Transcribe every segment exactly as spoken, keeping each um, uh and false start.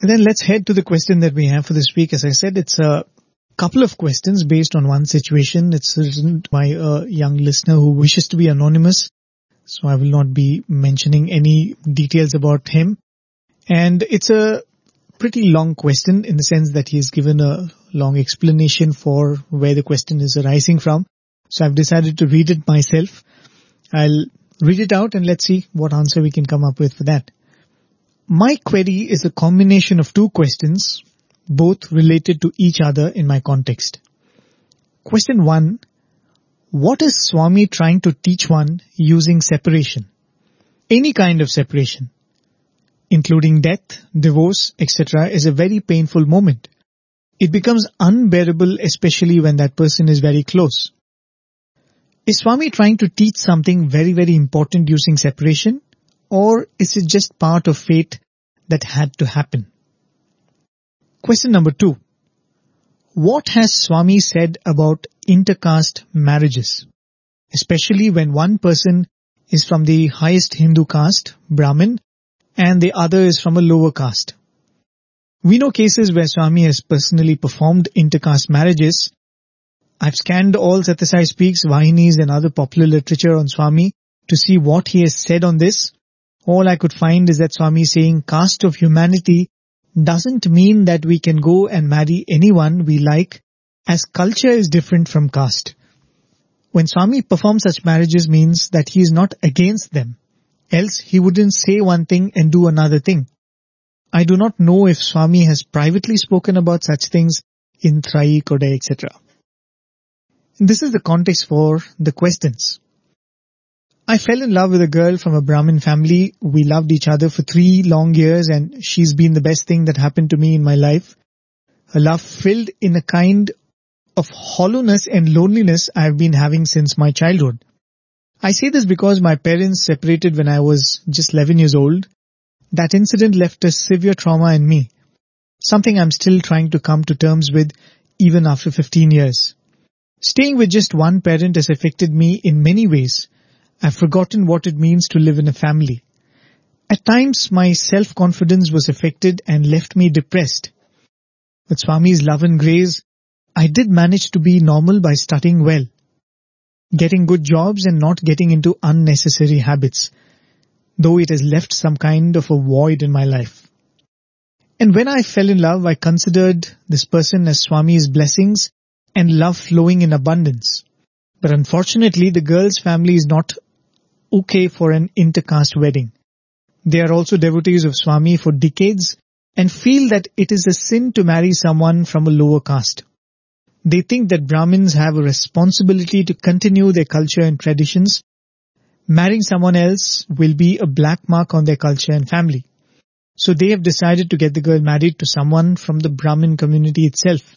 Then let's head to the question that we have for this week. As I said, it's a couple of questions based on one situation. It's written by a young listener who wishes to be anonymous, so I will not be mentioning any details about him. And it's a pretty long question in the sense that he has given a long explanation for where the question is arising from. So I've decided to read it myself. I'll read it out and let's see what answer we can come up with for that. My query is a combination of two questions, both related to each other in my context. Question one, what is Swami trying to teach one using separation? Any kind of separation, including death, divorce, et cetera, is a very painful moment. It becomes unbearable, especially when that person is very close. Is Swami trying to teach something very, very important using separation? Or is it just part of fate that had to happen? Question number two. What has Swami said about intercaste marriages? Especially when one person is from the highest Hindu caste, Brahmin, and the other is from a lower caste. We know cases where Swami has personally performed intercaste marriages. I've scanned all Satyasai Speaks, Vahinis and other popular literature on Swami to see what he has said on this. All I could find is that Swami is saying caste of humanity doesn't mean that we can go and marry anyone we like, as culture is different from caste. When Swami performs such marriages means that he is not against them. Else he wouldn't say one thing and do another thing. I do not know if Swami has privately spoken about such things in Trai, Kodai, et cetera. This is the context for the questions. I fell in love with a girl from a Brahmin family. We loved each other for three long years and she's been the best thing that happened to me in my life. A love filled in a kind of hollowness and loneliness I've been having since my childhood. I say this because my parents separated when I was just eleven years old. That incident left a severe trauma in me, something I'm still trying to come to terms with even after fifteen years. Staying with just one parent has affected me in many ways. I've forgotten what it means to live in a family. At times, my self-confidence was affected and left me depressed. With Swami's love and grace, I did manage to be normal by studying well, getting good jobs and not getting into unnecessary habits, though it has left some kind of a void in my life. And when I fell in love, I considered this person as Swami's blessings and love flowing in abundance. But unfortunately, the girl's family is not okay for an intercaste wedding. They are also devotees of Swami for decades and feel that it is a sin to marry someone from a lower caste. They think that Brahmins have a responsibility to continue their culture and traditions. Marrying someone else will be a black mark on their culture and family. So they have decided to get the girl married to someone from the Brahmin community itself.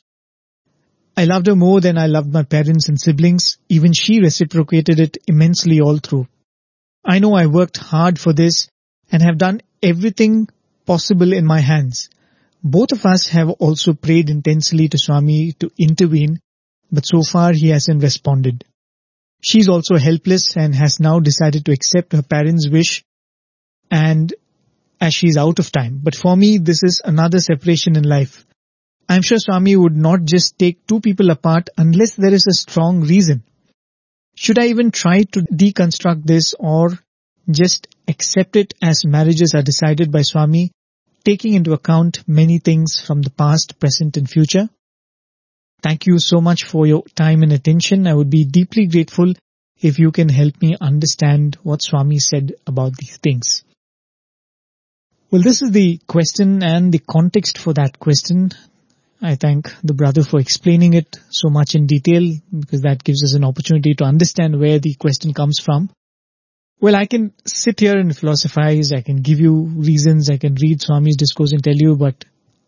I loved her more than I loved my parents and siblings. Even she reciprocated it immensely all through. I know I worked hard for this and have done everything possible in my hands. Both of us have also prayed intensely to Swami to intervene, but so far he hasn't responded. She's also helpless and has now decided to accept her parents' wish, and as she's out of time. But for me, this is another separation in life. I'm sure Swami would not just take two people apart unless there is a strong reason. Should I even try to deconstruct this or just accept it as marriages are decided by Swami, taking into account many things from the past, present and future? Thank you so much for your time and attention. I would be deeply grateful if you can help me understand what Swami said about these things. Well, this is the question and the context for that question. I thank the brother for explaining it so much in detail because that gives us an opportunity to understand where the question comes from. Well, I can sit here and philosophize, I can give you reasons, I can read Swami's discourse and tell you, but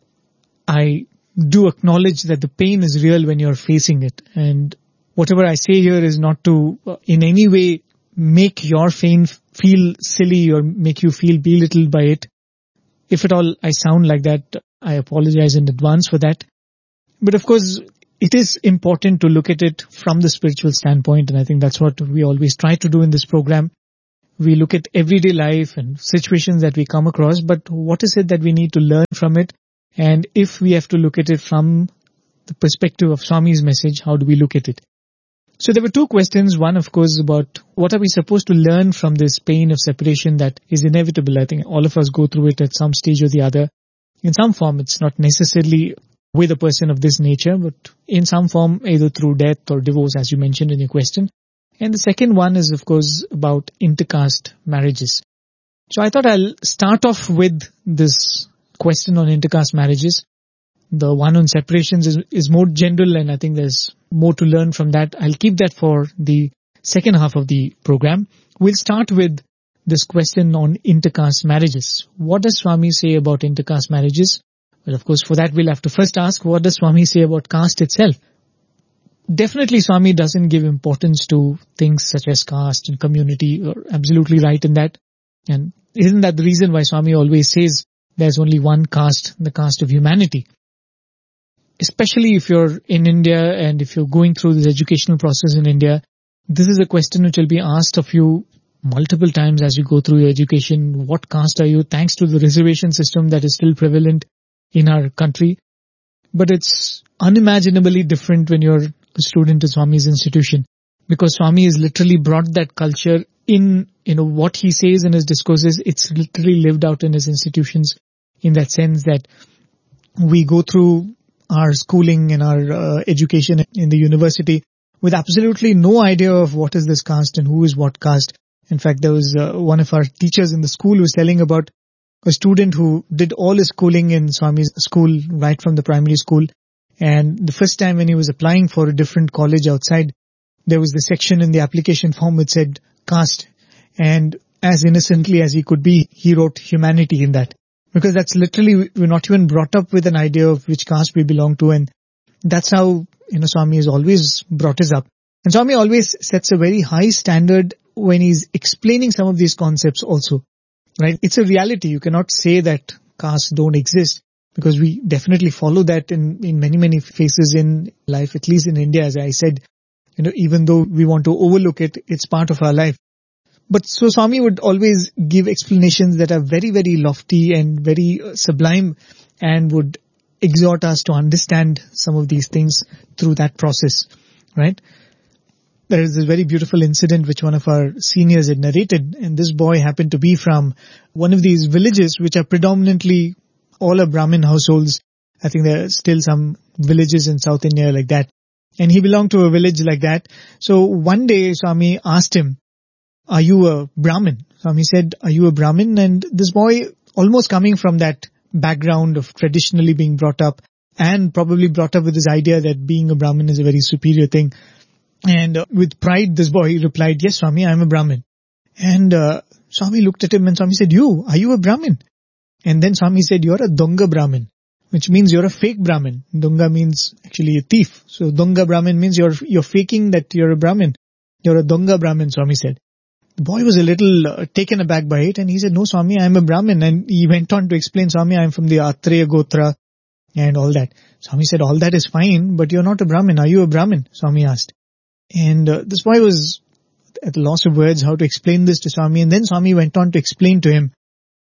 I do acknowledge that the pain is real when you're facing it. And whatever I say here is not to uh, in any way make your pain feel silly or make you feel belittled by it. If at all I sound like that, I apologize in advance for that. But of course, it is important to look at it from the spiritual standpoint, and I think that's what we always try to do in this program. We look at everyday life and situations that we come across, but what is it that we need to learn from it And if we have to look at it from the perspective of Swami's message, how do we look at it? So there were two questions. One, of course, about what are we supposed to learn from this pain of separation that is inevitable. I think all of us go through it at some stage or the other. In some form, it's not necessarily with a person of this nature, but in some form, either through death or divorce, as you mentioned in your question. And the second one is, of course, about intercaste marriages. So I thought I'll start off with this question on intercaste marriages. The one on separations is, is more general, and I think there's more to learn from that. I'll keep that for the second half of the program. We'll start with this question on intercaste marriages. What does Swami say about intercaste marriages? Well, of course, for that we'll have to first ask, what does Swami say about caste itself? Definitely Swami doesn't give importance to things such as caste and community. You're absolutely right in that. And isn't that the reason why Swami always says there's only one caste, the caste of humanity? Especially if you're in India and if you're going through this educational process in India, this is a question which will be asked of you multiple times as you go through your education. What caste are you? Thanks to the reservation system that is still prevalent in our country. But it's unimaginably different when you're a student at Swami's institution, because Swami has literally brought that culture in, you know, what he says in his discourses. It's literally lived out in his institutions, in that sense that we go through our schooling and our uh, education in the university with absolutely no idea of what is this caste and who is what caste. In fact, there was uh, one of our teachers in the school who was telling about a student who did all his schooling in Swami's school right from the primary school. And the first time when he was applying for a different college outside, there was the section in the application form which said caste. And as innocently as he could be, he wrote humanity in that. Because that's literally, we're not even brought up with an idea of which caste we belong to. And that's how, you know, Swami has always brought us up. And Swami always sets a very high standard when he's explaining some of these concepts also. Right? It's a reality. You cannot say that castes don't exist, because we definitely follow that in, in many, many phases in life, at least in India, as I said. You know, even though we want to overlook it, it's part of our life. But so Swami would always give explanations that are very, very lofty and very sublime, and would exhort us to understand some of these things through that process, right? There is a very beautiful incident which one of our seniors had narrated, and this boy happened to be from one of these villages which are predominantly all are Brahmin households. I think there are still some villages in South India like that. And he belonged to a village like that. So one day Swami asked him, "Are you a Brahmin?" Swami said, "Are you a Brahmin?" And this boy, almost coming from that background of traditionally being brought up, and probably brought up with this idea that being a Brahmin is a very superior thing. And uh, with pride, this boy replied, "Yes, Swami, I am a Brahmin." And uh, Swami looked at him and Swami said, "You, are you a Brahmin?" And then Swami said, "You're a Donga Brahmin," which means you're a fake Brahmin. Donga means actually a thief. So Donga Brahmin means you're you're faking that you're a Brahmin. You're a Donga Brahmin, Swami said. The boy was a little uh, taken aback by it, and he said, "No, Swami, I am a Brahmin." And he went on to explain, "Swami, I am from the Atreya Gotra," and all that. Swami said, "All that is fine, but you're not a Brahmin. Are you a Brahmin?" Swami asked. And uh, this boy was at a loss of words how to explain this to Swami. And then Swami went on to explain to him.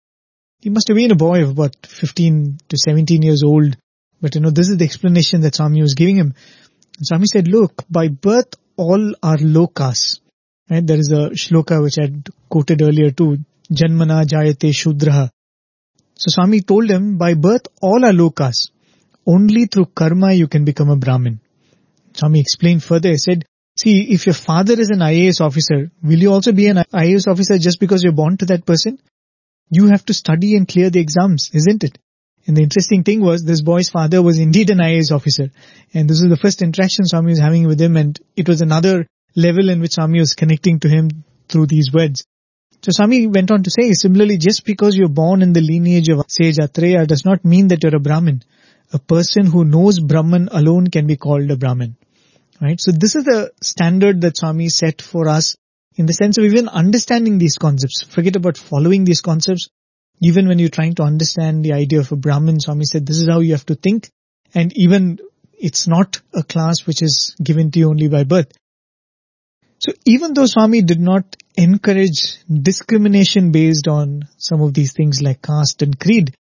He must have been a boy of about fifteen to seventeen years old. But you know, this is the explanation that Swami was giving him. And Swami said, "Look, by birth, all are low caste." Right? There is a shloka which I had quoted earlier too. Janmana jayate shudraha. So Swami told him, by birth, all are low caste. Only through karma you can become a Brahmin. Swami explained further. He said, "See, if your father is an I A S officer, will you also be an I A S officer just because you're born to that person? You have to study and clear the exams, isn't it?" And the interesting thing was, this boy's father was indeed an I A S officer. And this was the first interaction Swami was having with him, and it was another level in which Swami was connecting to him through these words. So Swami went on to say, similarly, just because you're born in the lineage of sage Atreya does not mean that you're a Brahmin. A person who knows Brahman alone can be called a Brahmin. Right? So this is the standard that Swami set for us in the sense of even understanding these concepts. Forget about following these concepts. Even when you're trying to understand the idea of a Brahmin, Swami said this is how you have to think. And even it's not a class which is given to you only by birth. So even though Swami did not encourage discrimination based on some of these things like caste and creed,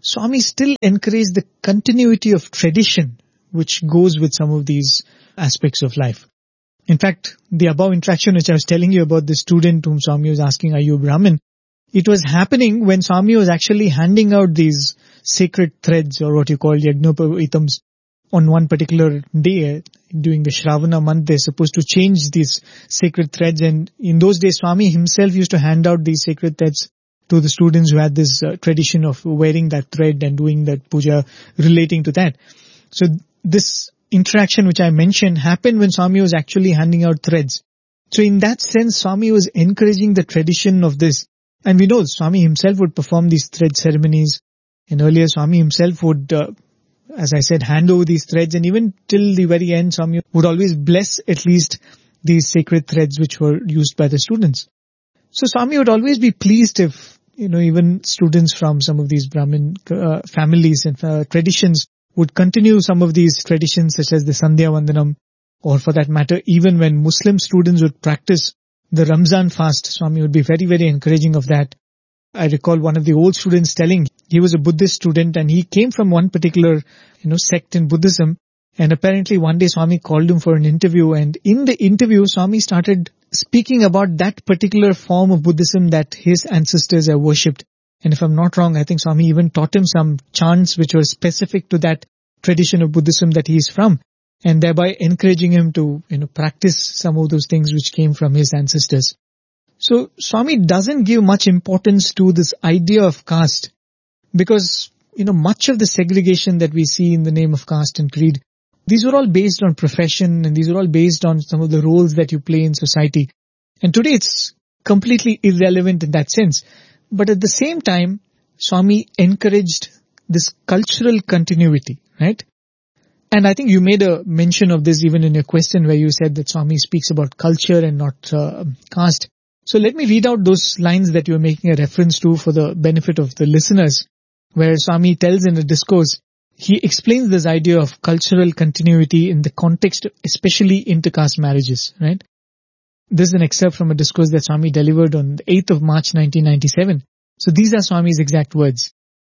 Swami still encouraged the continuity of tradition which goes with some of these aspects of life. In fact, the above interaction which I was telling you about, the student whom Swami was asking, are you a Brahmin? It was happening when Swami was actually handing out these sacred threads, or what you call Yajnopavitams, on one particular day. During the Shravana month, they're supposed to change these sacred threads, and in those days Swami himself used to hand out these sacred threads to the students who had this uh, tradition of wearing that thread and doing that puja relating to that. So this interaction which I mentioned happened when Swami was actually handing out threads. So in that sense, Swami was encouraging the tradition of this. And we know Swami himself would perform these thread ceremonies. And earlier Swami himself would, uh, as I said, hand over these threads. And even till the very end, Swami would always bless at least these sacred threads which were used by the students. So Swami would always be pleased if, you know, even students from some of these Brahmin uh, families and uh, traditions would continue some of these traditions such as the Sandhya Vandanam, or for that matter, even when Muslim students would practice the Ramzan fast, Swami would be very, very encouraging of that. I recall one of the old students telling, he was a Buddhist student and he came from one particular, you know, sect in Buddhism, and apparently one day Swami called him for an interview, and in the interview Swami started speaking about that particular form of Buddhism that his ancestors have worshipped. And if I'm not wrong, I think Swami even taught him some chants which were specific to that tradition of Buddhism that he is from, and thereby encouraging him to, you know, practice some of those things which came from his ancestors. So Swami doesn't give much importance to this idea of caste, because, you know, much of the segregation that we see in the name of caste and creed, these were all based on profession, and these are all based on some of the roles that you play in society. And today it's completely irrelevant in that sense. But at the same time, Swami encouraged this cultural continuity, right? And I think you made a mention of this even in your question, where you said that Swami speaks about culture and not uh, caste. So let me read out those lines that you are making a reference to for the benefit of the listeners, where Swami tells in a discourse, he explains this idea of cultural continuity in the context of especially intercaste marriages, right? This is an excerpt from a discourse that Swami delivered on the eighth of March nineteen ninety-seven. So these are Swami's exact words.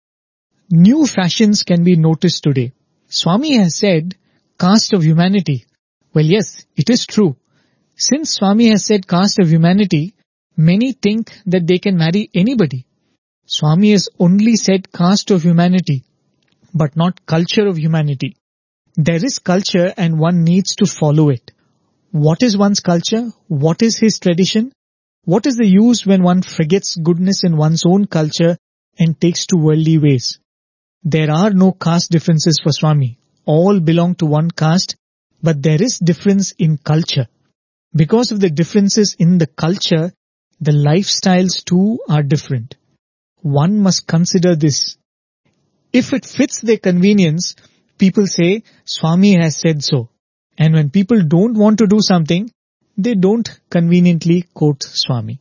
New fashions can be noticed today. Swami has said, caste of humanity. Well, yes, it is true. Since Swami has said caste of humanity, many think that they can marry anybody. Swami has only said caste of humanity, but not culture of humanity. There is culture and one needs to follow it. What is one's culture? What is his tradition? What is the use when one forgets goodness in one's own culture and takes to worldly ways? There are no caste differences for Swami. All belong to one caste, but there is difference in culture. Because of the differences in the culture, the lifestyles too are different. One must consider this. If it fits their convenience, people say, Swami has said so. And when people don't want to do something, they don't conveniently quote Swami.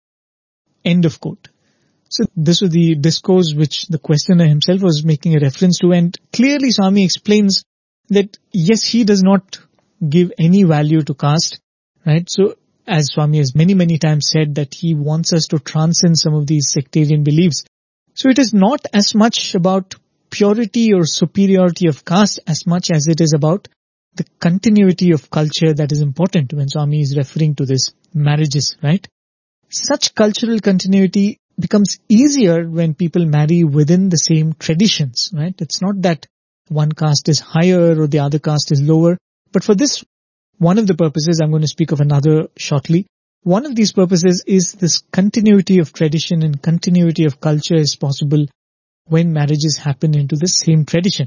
End of quote. So this was the discourse which the questioner himself was making a reference to, and clearly Swami explains that yes, he does not give any value to caste, right? So as Swami has many, many times said that he wants us to transcend some of these sectarian beliefs. So it is not as much about purity or superiority of caste as much as it is about the continuity of culture that is important when Swami is referring to this marriages, right? Such cultural continuity becomes easier when people marry within the same traditions, right? It's not that one caste is higher or the other caste is lower. But for this, one of the purposes, I'm going to speak of another shortly. One of these purposes is this continuity of tradition and continuity of culture is possible when marriages happen into the same tradition.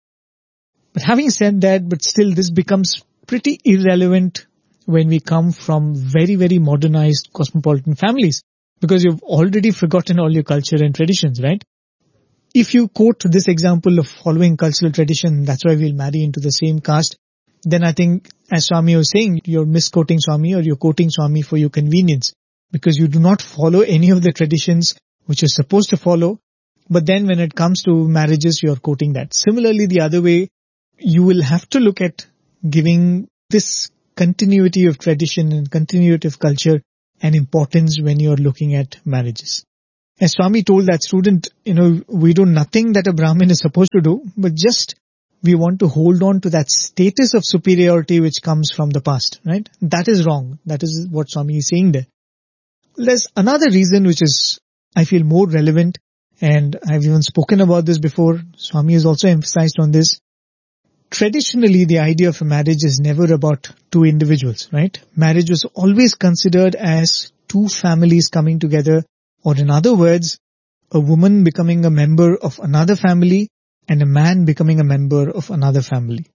But having said that, but still this becomes pretty irrelevant when we come from very, very modernized cosmopolitan families, because you've already forgotten all your culture and traditions, right? If you quote this example of following cultural tradition, that's why we'll marry into the same caste, then I think, as Swami was saying, you're misquoting Swami or you're quoting Swami for your convenience, because you do not follow any of the traditions which you're supposed to follow, but then when it comes to marriages, you're quoting that. Similarly, the other way, you will have to look at giving this continuity of tradition and continuity of culture an importance when you're looking at marriages. As Swami told that student, you know, we do nothing that a Brahmin is supposed to do, but just we want to hold on to that status of superiority which comes from the past, right? That is wrong. That is what Swami is saying there. There's another reason which is, I feel, more relevant, and I've even spoken about this before. Swami has also emphasized on this. Traditionally, the idea of a marriage is never about two individuals, right? Marriage was always considered as two families coming together, or in other words, a woman becoming a member of another family and a man becoming a member of another family.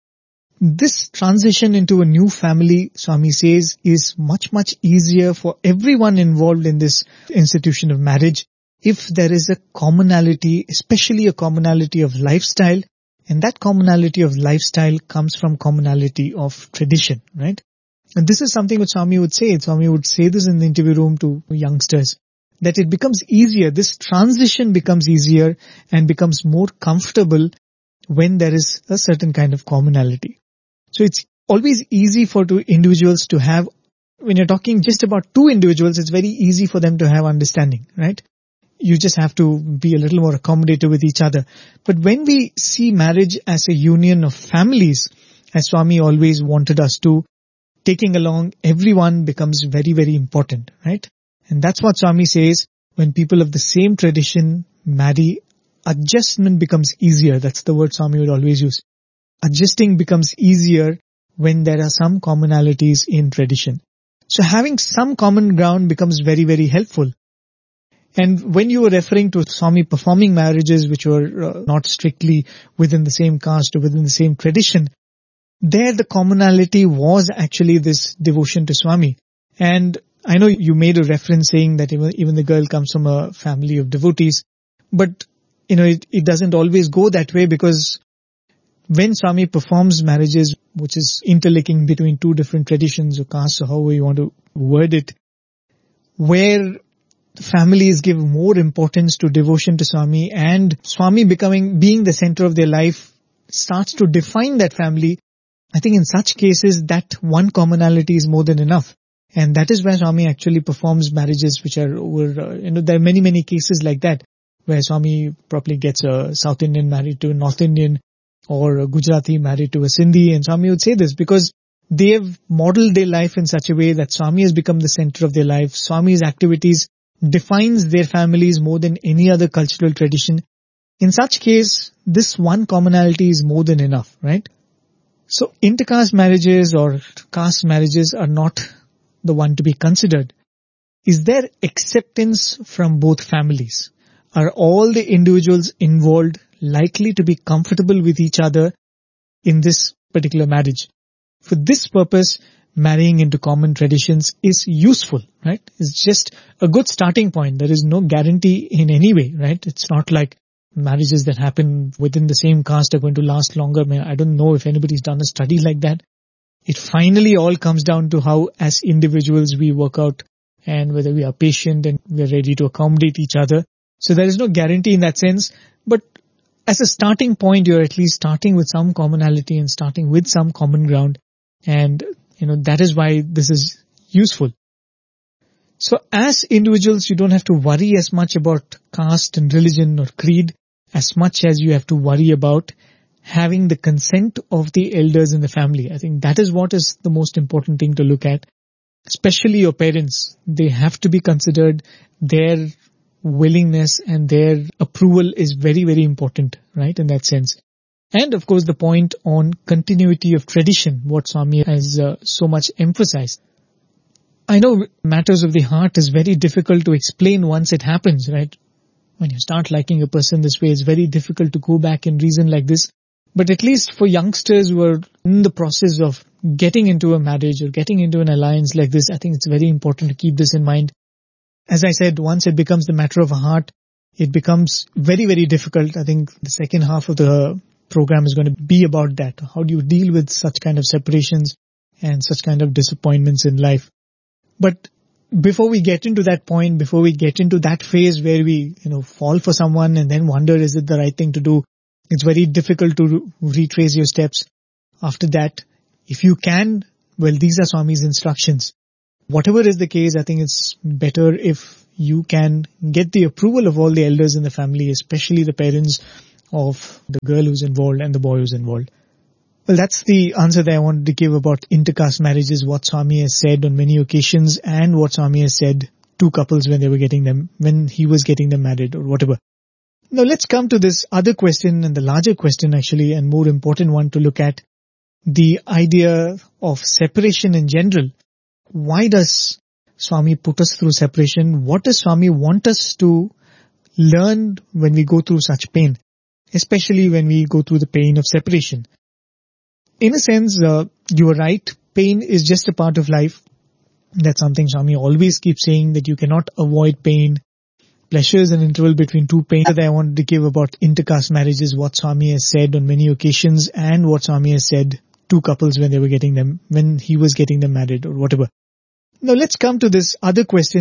This transition into a new family, Swami says, is much, much easier for everyone involved in this institution of marriage if there is a commonality, especially a commonality of lifestyle. And that commonality of lifestyle comes from commonality of tradition, right? And this is something which Swami would say. Swami would say this in the interview room to youngsters, that it becomes easier. This transition becomes easier and becomes more comfortable when there is a certain kind of commonality. So it's always easy for two individuals to have, when you're talking just about two individuals, it's very easy for them to have understanding, right? You just have to be a little more accommodative with each other. But when we see marriage as a union of families, as Swami always wanted us to, taking along everyone becomes very, very important, right? And that's what Swami says, when people of the same tradition marry, adjustment becomes easier. That's the word Swami would always use. Adjusting becomes easier when there are some commonalities in tradition. So having some common ground becomes very, very helpful. And when you were referring to Swami performing marriages which were uh, not strictly within the same caste or within the same tradition, there the commonality was actually this devotion to Swami. And I know you made a reference saying that even, even the girl comes from a family of devotees, but you know, it, it doesn't always go that way, because when Swami performs marriages, which is interlinking between two different traditions or castes, or however you want to word it, where families give more importance to devotion to Swami, and Swami becoming, being the center of their life starts to define that family, I think in such cases that one commonality is more than enough. And that is where Swami actually performs marriages which are over, uh, you know, there are many, many cases like that, where Swami probably gets a South Indian married to a North Indian, or a Gujarati married to a Sindhi. And Swami would say this because they have modeled their life in such a way that Swami has become the center of their life. Swami's activities defines their families more than any other cultural tradition. In such case, this one commonality is more than enough, right? So intercaste marriages or caste marriages are not the one to be considered. Is there acceptance from both families? Are all the individuals involved likely to be comfortable with each other in this particular marriage? For this purpose, marrying into common traditions is useful, right? It's just a good starting point. There is no guarantee in any way, right? It's not like marriages that happen within the same caste are going to last longer. I mean, I don't know if anybody's done a study like that. It finally all comes down to how as individuals we work out and whether we are patient and we are ready to accommodate each other. So there is no guarantee in that sense. But as a starting point, you're at least starting with some commonality and starting with some common ground. And, you know, that is why this is useful. So as individuals, you don't have to worry as much about caste and religion or creed as much as you have to worry about having the consent of the elders in the family. I think that is what is the most important thing to look at. Especially your parents. They have to be considered. Their willingness and their approval is very, very important, right, in that sense. And of course, the point on continuity of tradition, what Swami has uh, so much emphasized. I know matters of the heart is very difficult to explain once it happens, right? When you start liking a person this way, it's very difficult to go back and reason like this. But at least for youngsters who are in the process of getting into a marriage or getting into an alliance like this, I think it's very important to keep this in mind. As I said, once it becomes the matter of a heart, it becomes very, very difficult. I think the second half of the program is going to be about that. How do you deal with such kind of separations and such kind of disappointments in life? But before we get into that point, before we get into that phase where we, you know, fall for someone and then wonder, is it the right thing to do? It's very difficult to retrace your steps. After that, if you can, well, these are Swami's instructions. Whatever is the case, I think it's better if you can get the approval of all the elders in the family, especially the parents of the girl who's involved and the boy who's involved. Well, that's the answer that I wanted to give about intercaste marriages, what Swami has said on many occasions and what Swami has said to couples when they were getting them, when he was getting them married or whatever. Now let's come to this other question, and the larger question actually, and more important one to look at, the idea of separation in general. Why does Swami put us through separation? What does Swami want us to learn when we go through such pain, especially when we go through the pain of separation? In a sense, uh, you are right. Pain is just a part of life. That's something Swami always keeps saying, that you cannot avoid pain. Pleasure is an interval between two pains. That I wanted to give about intercaste marriages, what Swami has said on many occasions and what Swami has said to couples when they were getting them, when he was getting them married or whatever. Now let's come to this other question.